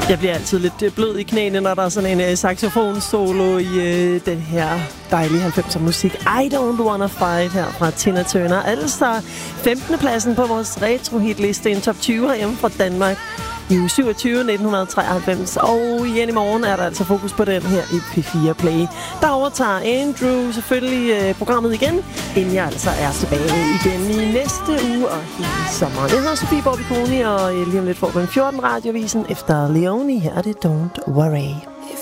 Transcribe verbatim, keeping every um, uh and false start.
Jeg bliver altid lidt blød i knæene, når der er sådan en uh, saxofon-solo i uh, den her dejlige halvfemser musik. I Don't Wanna Fight her fra Tina Turner. Altså femtende pladsen på vores retro-hitliste, en top tyve herhjemme fra Danmark i uge syvogtyve nitten treoghalvfems. Og igen i morgen er der altså fokus på den her i P fire Play. Der overtager Andrew selvfølgelig uh, programmet igen, inden jeg altså er tilbage igen i næste uge og hele sommeren. Jeg hedder Sofie Borbiconi, og lige om lidt får du den fjortende radiovisen efter Leone. Her er det Don't Worry.